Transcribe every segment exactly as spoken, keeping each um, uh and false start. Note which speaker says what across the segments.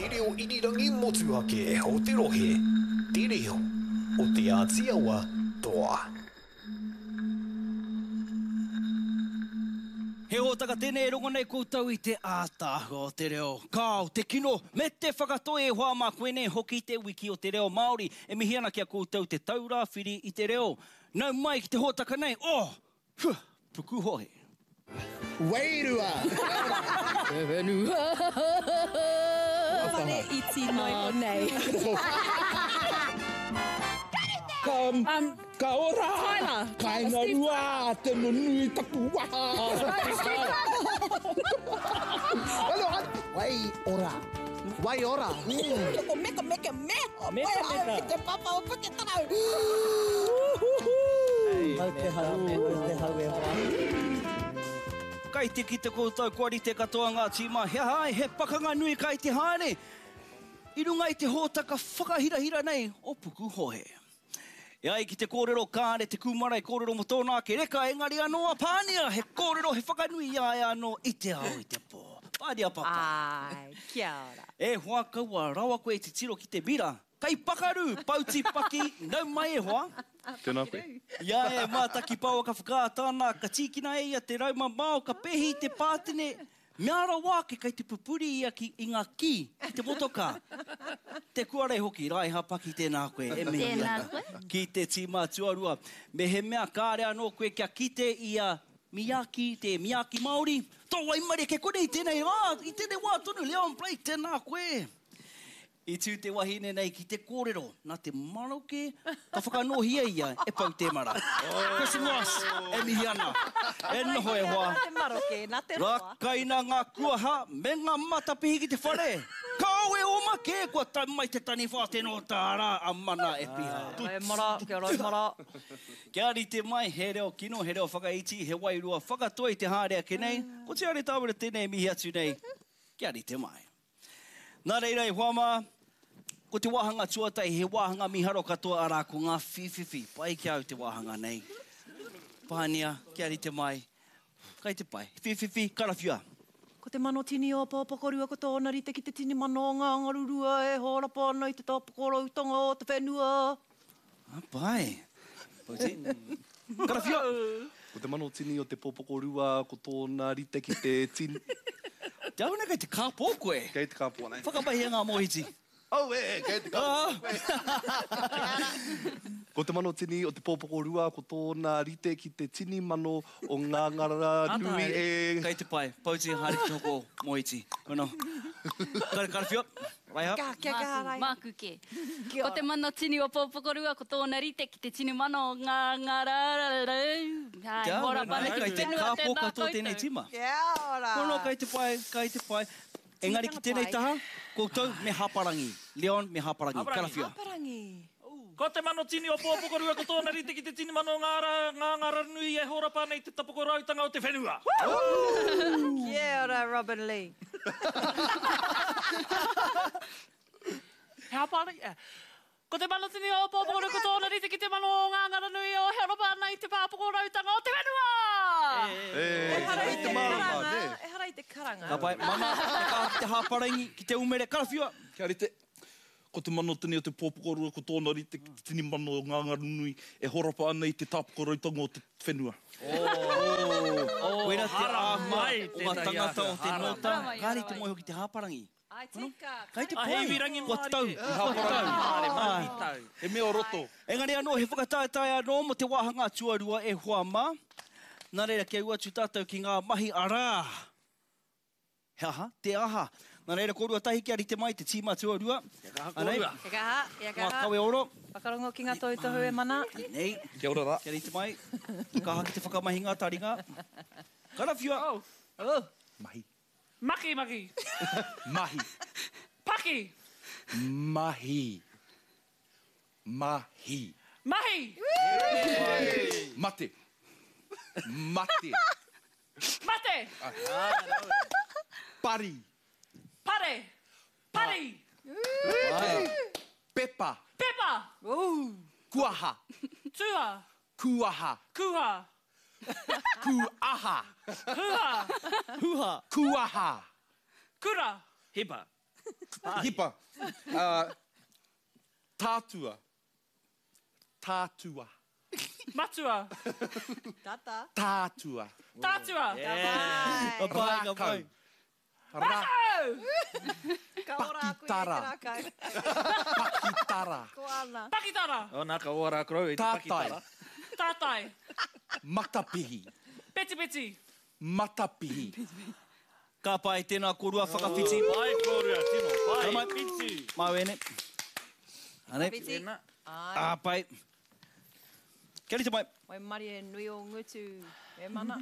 Speaker 1: te reo irirangi motu ake o te rohe, te reo o te Ātiawa toa.
Speaker 2: He hōtaka tēnei rongo nei koutou I te ātāhua o te reo. Kāo, te kino, me te whakatoe e hoa mā koenei hoki te wiki o te reo Māori. E mihi ana kia koutou te taurāwhiri I te reo. Nau mai ki te hōtaka nei, oh, huh, puku hohe.
Speaker 3: Wairua!
Speaker 4: Te whenua!
Speaker 5: Whare iti noi o nei.
Speaker 3: Ka,
Speaker 5: Um,
Speaker 3: ka ora!
Speaker 5: Tyler!
Speaker 3: Kainga rua, te nunui tapu waha! Alo, wai ora! Wai ora!
Speaker 5: Ko meka meka me.
Speaker 3: Meka, meka.
Speaker 5: Te papa o puke tarau.
Speaker 3: Mau te hau, mau te hau e hoa.
Speaker 2: Kai te ki te koutou kuari te katoa ngā tīma. He hai, he pakanga nui kai te haere. I runga I te hōtaka whakahirahira nei o puku hohe. E ai ki te kōrero kāre, te kūmara I kōrero mo tōnā ke reka, engari anō a pānia, he kōrero he whakanui ia e anō I te ao I te pō. Pāria papa.
Speaker 5: Ai, kia ora.
Speaker 2: E hoa kaua rawa koe te tiro ki te bira. Kai pakaru, pauti paki, nau mai e hoa.
Speaker 6: Tēnā koe.
Speaker 2: Ia e mātaki pāua ka whakātāna, ka tīkina e ia te rauma māo, ka pehi te pātene. Meara wāke kai te pupuri ia ki I ngā ki, ki te motoka. Te kuarei hoki, rai hapaki tēnā koe. E me
Speaker 4: Tēnā
Speaker 2: iata.
Speaker 4: koe.
Speaker 2: Ki te tīmā tuarua. Me he mea kāre anō koe kia kite I a Miyaki, te Miyaki Māori. Tō waimare ke kone I tēnei wā, I tēnei wā tonu Leon Play, tēnā koe. I tū te wahine nei ki te kōrero, nā te maroke, ka whakanohia ia, e pau te mara. Question was, e mihi ana. E noho e hoa.
Speaker 5: Nā te maroke, nā te roa.
Speaker 2: Rakaina ngā kuaha, me ngā matapihi ki te whare. Kāu e oma ke, kua tai mai te tani whāteno tāra, a mana e piha.
Speaker 5: E mara, kia ora, e mara.
Speaker 2: Kia ri te mai, he reo kino, he reo whakaiti, he wairua, whakatoi te hārea ke nei, ko te are tāwara tēnei mihi atu nei, kia ri te mai. Nā reira I Huama, ko te wāhanga tuatai, he wāhanga miharo katoa arā ko ngā whiwhiwhi. Pai ki au te wāhanga nei. Pānia, kia ri te mai. Kai te pai. Whiwhiwhi, karawhia.
Speaker 5: Ko te mano tini o pāpakorua ko tōna rite ki te tini mano o ngā ngarurua e hōrapa ana I te tāpakorautanga o te whenua.
Speaker 2: Ah, pai. Pauti. Karawhia.
Speaker 6: Ko te mano tini o te popokorua, ko tōna rite ki te tini.
Speaker 2: Te auna kai te kāpō koe.
Speaker 6: Kei te kāpua nei.
Speaker 2: Whakapahi ngā mohiti.
Speaker 6: Au e, kei te kāpua. Ko te mano tini o te popokorua, ko tōna rite ki te tini mano o ngā ngara nui e...
Speaker 2: Kai te pai. Pauti hari ki hoko mohiti. Kono. Karawhia. Raiha.
Speaker 5: Ka, kia ka harai.
Speaker 4: Māku ke.
Speaker 5: Kia
Speaker 4: Ko te mana tini o pōpokorua, ko tōna rite ki te tini mana o ngā ngā rārarau. Hai,
Speaker 2: Kia
Speaker 4: mora
Speaker 2: ora,
Speaker 4: pane
Speaker 2: kai
Speaker 4: ki
Speaker 2: te
Speaker 4: whenua
Speaker 2: kāpō
Speaker 4: tēnā
Speaker 2: katoa
Speaker 4: koutou.
Speaker 2: tēnei tima.
Speaker 5: Kia ora.
Speaker 2: Kono, kai te pai, kai te pai. Engari ki tēnei taha, koutou me haparangi. Leon me haparangi. Karawhia.
Speaker 5: Haparangi.
Speaker 7: Ko te mano tini o pōpokorua, ko tōna rite ki te tini mano ngā ra, ngā ngara nui e hōrapa nei te tapakorautanga o te whenua.
Speaker 5: Kia ora, Robin Lee.
Speaker 7: He hapara, eh. Ko te mano tini o pōpokorua, ko tōna rite ki te mano ngā ngara nui e hōrapa nei te tapakorautanga o te whenua.
Speaker 6: E,
Speaker 5: Harai
Speaker 6: te
Speaker 5: te
Speaker 6: marama,
Speaker 5: karanga.
Speaker 6: ne?
Speaker 5: E harai te karanga.
Speaker 2: Ka pai, mama, te kā te haparangi ki te umere. Karawhia.
Speaker 8: Kia rite, ko te mano tini o te pōpokorua, ko tōna rite ki te tini mano o ngā ngarunui, e horapa ana I te tāpakorautanga o te whenua.
Speaker 2: Oh, Wera te
Speaker 7: hara
Speaker 2: āhua
Speaker 7: mai
Speaker 2: o ngā
Speaker 7: tētahi
Speaker 2: tangata o
Speaker 7: atu,
Speaker 2: te
Speaker 7: hara
Speaker 2: nota.
Speaker 4: mai.
Speaker 2: Kāri te moe hoki te haparangi.
Speaker 5: Ai, tika.
Speaker 2: Kai te
Speaker 7: Ah,
Speaker 2: pai.
Speaker 7: he virangi
Speaker 2: Kua
Speaker 7: Māori
Speaker 2: tau.
Speaker 7: e.
Speaker 2: Kua tau.
Speaker 7: Māre,
Speaker 2: Ah.
Speaker 7: mani tau.
Speaker 8: E mea o roto.
Speaker 2: Engari anō, he whakataetai anō mo te wāhanga tuarua e Huama. Nā reira kia ua tu tātou ki ngā mahi arā. He aha, te aha. Nā reira korua tahi kia ri te mai te tīma tuarua. Anei,
Speaker 7: korua.
Speaker 5: Ia ka ha, ia ka
Speaker 2: ngā
Speaker 5: ha.
Speaker 2: kawe oro.
Speaker 5: Whakarongo ki ngā tohu e mana.
Speaker 2: Nei,
Speaker 8: Kia ora rā.
Speaker 2: kia ri te mai. Ka haki te whakamahinga taringa. Karawhia.
Speaker 5: Oh.
Speaker 8: Mahi.
Speaker 7: Maki, maki.
Speaker 8: Mahi.
Speaker 7: Paki.
Speaker 8: Mahi. Mahi.
Speaker 7: Mahi.
Speaker 8: Mate. Mate.
Speaker 7: Mate.
Speaker 8: Pari.
Speaker 7: Pare. Pari.
Speaker 8: Pepa.
Speaker 7: Pepa.
Speaker 8: Kuaha.
Speaker 7: Tua.
Speaker 8: Kuaha.
Speaker 7: Kuha.
Speaker 8: Kuaha.
Speaker 7: Huha.
Speaker 2: Huha.
Speaker 8: Kuaha.
Speaker 7: Kura. Hipa.
Speaker 8: Hipa. Uh, tātua. Tātua.
Speaker 7: Matua.
Speaker 5: Tata.
Speaker 8: Tātua.
Speaker 7: Tātua.
Speaker 2: Ka pai, ka pai.
Speaker 8: Ra,
Speaker 5: Ka ora aku i
Speaker 8: Pakitara.
Speaker 5: te rakai.
Speaker 8: pakitara.
Speaker 5: Ko ana.
Speaker 7: Pakitara.
Speaker 3: O nā ka ora krau i te
Speaker 8: Tātai.
Speaker 3: pakitara.
Speaker 7: Tātai.
Speaker 8: Matapihi.
Speaker 7: Peti peti.
Speaker 8: Matapihi.
Speaker 2: Ka pai tēnā korua whakawhiti.
Speaker 3: Pai korua, tino. Pai,
Speaker 2: Tama.
Speaker 3: piti.
Speaker 2: Mawene. Ane.
Speaker 5: Piti.
Speaker 3: Tēnā.
Speaker 5: Ai.
Speaker 2: Ah, pai. Kia rita mai.
Speaker 5: Wai mari e nui o ngutu. E mana.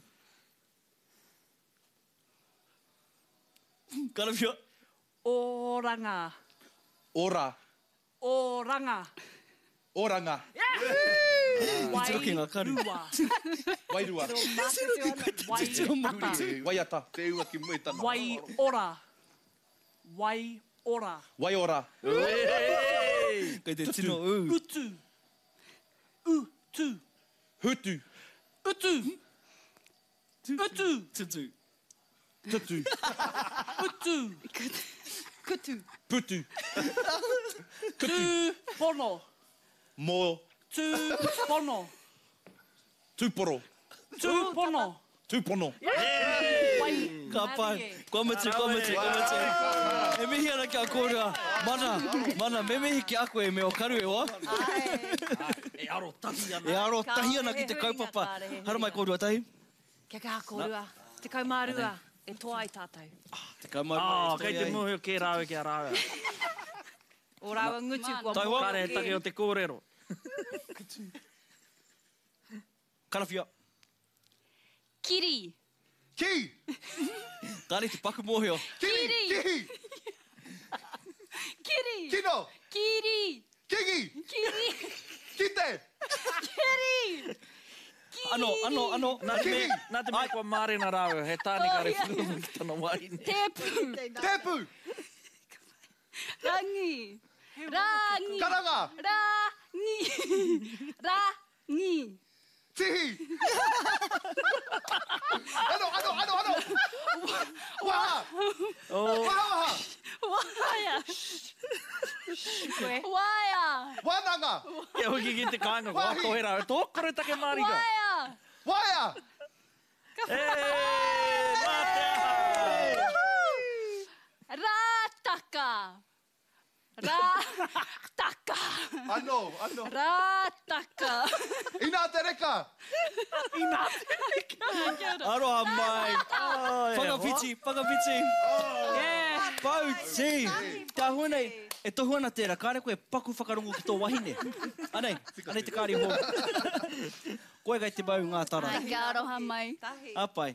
Speaker 2: Karawhia.
Speaker 7: Oranga.
Speaker 8: Ora.
Speaker 7: Oranga.
Speaker 8: Oranga.
Speaker 7: Wai
Speaker 2: Tiro ngā karu.
Speaker 7: rua.
Speaker 8: Wairua.
Speaker 7: Wai ata.
Speaker 8: Waiata. Te ua ki mui tana.
Speaker 7: Wai ora. Wai ora.
Speaker 8: Waiora.
Speaker 2: Kei te tino u.
Speaker 7: Utu. Utu.
Speaker 8: Hutu.
Speaker 7: Utu. Utu.
Speaker 2: Tutu.
Speaker 8: Tutu.
Speaker 7: Utu.
Speaker 5: Kutu.
Speaker 8: Putu.
Speaker 7: Tu pono.
Speaker 8: Mo.
Speaker 7: Tu pono.
Speaker 8: Tuporo.
Speaker 7: Tu pono.
Speaker 8: Tupono.
Speaker 7: Wai.
Speaker 2: Ka pai. Kua mati, kua mati, kua mati. E mihi ana kia kōrua. Mana, mana, me mihi ki a koe me o karu e oa.
Speaker 5: Ai.
Speaker 3: E aro tahi ana.
Speaker 2: E aro tahi ana ki te kaupapa. Hara mai kōrua tahi.
Speaker 5: Kia kā kōrua. Te kaumārua. E toa ai tātou.
Speaker 2: Te kaumau.
Speaker 3: Oh, kei te muhi o ke rāwe ki a rāwe.
Speaker 5: O rawa ngutu kua
Speaker 2: Tai
Speaker 5: mō.
Speaker 2: wā.
Speaker 3: Kare take o te kōrero.
Speaker 2: Karawhia.
Speaker 4: Kiri.
Speaker 6: Ki!
Speaker 2: Kāre te paku mōheo.
Speaker 6: Ki! Ki!
Speaker 4: Kiri.
Speaker 6: Kino!
Speaker 4: Kiri.
Speaker 6: Kiki!
Speaker 4: Kiri.
Speaker 6: Kite!
Speaker 4: Kiri.
Speaker 2: Ano, ano, ano.
Speaker 3: Nā te me, nā te me kua mārena rāwe, he tāne
Speaker 4: Oh,
Speaker 3: kare
Speaker 4: yeah.
Speaker 3: whuru ki tana waine.
Speaker 4: Tepu.
Speaker 6: Tepu!
Speaker 4: Rangi. Rangi.
Speaker 6: Karanga!
Speaker 4: Rangi. Rangi.
Speaker 6: Tihi! ano, ano, ano, ano! Waha! Waha, waha!
Speaker 4: Waya. Waya.
Speaker 6: Wananga!
Speaker 3: Kia hoki ki te kāinga, kua
Speaker 6: Wahi.
Speaker 3: koe rāwe, tō kore take mārika.
Speaker 4: Waya.
Speaker 6: Waya!
Speaker 3: Hei, mā te aha!
Speaker 4: Rataka. Rataka.
Speaker 6: Ano, ano!
Speaker 4: Rataka.
Speaker 6: Ina te reka!
Speaker 2: Aroha mai. Whakawhiti, whakawhiti.
Speaker 7: Yeah.
Speaker 2: Pauti. Tā huanei, e tohu ana tērā, kāre koe paku whakarongo ki tō wahine. Anei, anei te kāri hō. Koe gai te bau ngā tara.
Speaker 4: Ai, ka aroha mai.
Speaker 5: Tahi.
Speaker 2: Apai.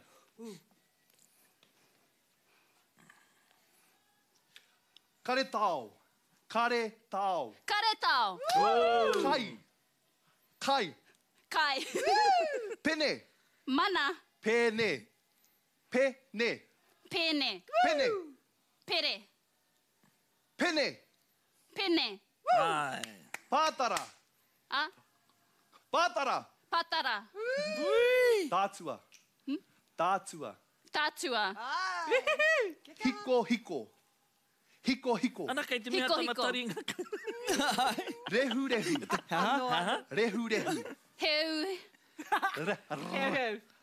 Speaker 6: Kare tau! Kare tau!
Speaker 4: Kare tau.
Speaker 6: Kai! Kai!
Speaker 4: Kai.
Speaker 6: Pene!
Speaker 4: Mana.
Speaker 6: Pene! Pene!
Speaker 4: Pene.
Speaker 6: Pene!
Speaker 4: Pere.
Speaker 6: Pene!
Speaker 4: Pene.
Speaker 3: Ai.
Speaker 6: Pātara!
Speaker 4: A.
Speaker 6: Pātara!
Speaker 4: Patara.
Speaker 6: Tātua! Tātua!
Speaker 4: Tātua.
Speaker 6: Hiko, hiko! Hiko, hiko!
Speaker 3: Ana kei te mea
Speaker 4: Hiko,
Speaker 3: tana
Speaker 4: hiko.
Speaker 3: taringa.
Speaker 6: Rehu, rehu!
Speaker 2: Ha?
Speaker 6: Rehu, rehu!
Speaker 4: Heu.
Speaker 6: Re-
Speaker 7: Heu heu.